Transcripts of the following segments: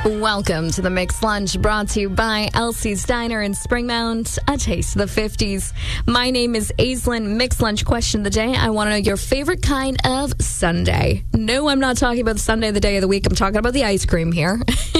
Welcome to the Mixed Lunch, brought to you by Elsie's Diner in Springmount, a taste of the 50s. My name is Aislinn. Mixed Lunch question of the day. I want to know your favorite kind of sundae. No, I'm not talking about the sundae of the day of the week. I'm talking about the ice cream here.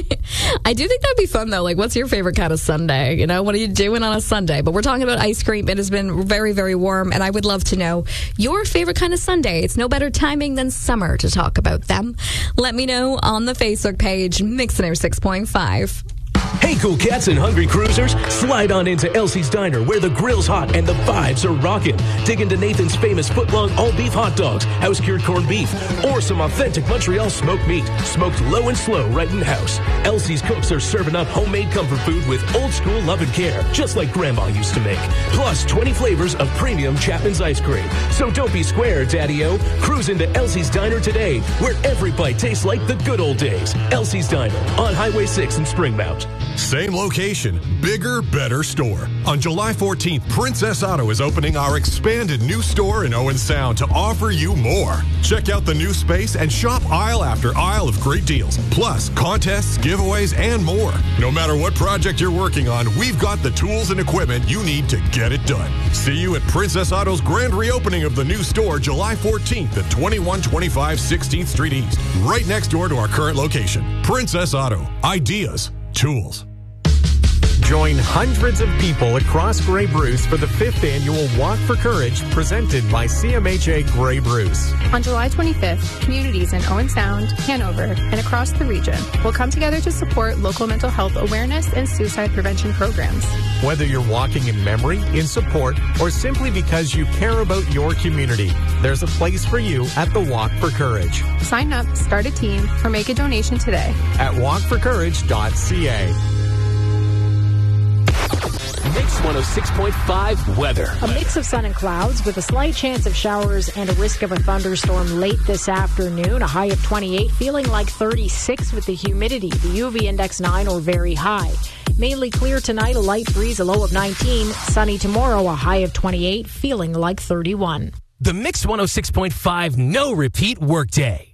I do think that'd be fun, though. Like, what's your favorite kind of sundae? You know, what are you doing on a Sunday? But we're talking about ice cream. It has been very, very warm, and I would love to know your favorite kind of sundae. It's no better timing than summer to talk about them. Let me know on the Facebook page, Mixin' 6.5. Hey, cool cats and hungry cruisers, slide on into Elsie's Diner where the grill's hot and the vibes are rocking. Dig into Nathan's famous footlong all-beef hot dogs, house-cured corned beef, or some authentic Montreal smoked meat, smoked low and slow right in house. Elsie's cooks are serving up homemade comfort food with old-school love and care, just like Grandma used to make. Plus 20 flavors of premium Chapman's ice cream. So don't be square, Daddy-O. Cruise into Elsie's Diner today, where every bite tastes like the good old days. Elsie's Diner on Highway 6 in Springmount. Same location, bigger, better store. On July 14th, Princess Auto is opening our expanded new store in Owen Sound to offer you more. Check out the new space and shop aisle after aisle of great deals, plus contests, giveaways, and more. No matter what project you're working on, we've got the tools and equipment you need to get it done. See you at Princess Auto's grand reopening of the new store July 14th at 2125 16th Street East, right next door to our current location. Princess Auto. Ideas. Tools. Join hundreds of people across Grey Bruce for the 5th annual Walk for Courage presented by CMHA Grey Bruce. On July 25th, communities in Owen Sound, Hanover, and across the region will come together to support local mental health awareness and suicide prevention programs. Whether you're walking in memory, in support, or simply because you care about your community, there's a place for you at the Walk for Courage. Sign up, start a team, or make a donation today at walkforcourage.ca. Mix 106.5 weather. A mix of sun and clouds with a slight chance of showers and a risk of a thunderstorm late this afternoon. A high of 28, feeling like 36 with the humidity. The UV index 9 or very high. Mainly clear tonight, a light breeze, a low of 19. Sunny tomorrow, a high of 28, feeling like 31. The Mix 106.5 no repeat workday.